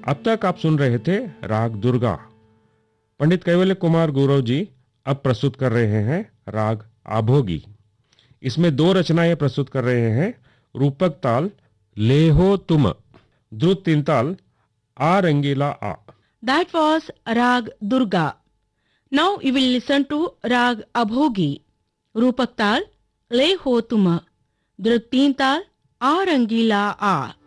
अब तक आप सुन रहे थे राग दुर्गा। पंडित कैवल्य कुमार गुरव जी अब प्रस्तुत कर रहे हैं राग आभोगी। इसमें दो रचनाएं प्रस्तुत कर रहे हैं। रूपक ताल ले हो तुम, द्रुत तीन ताल आ रंगीला आ। That was Rag Durga. Now you will listen to Rag Abhogi. Rupak Tal, Le Ho Tuma. Druk Teen Tal, A Rangila A.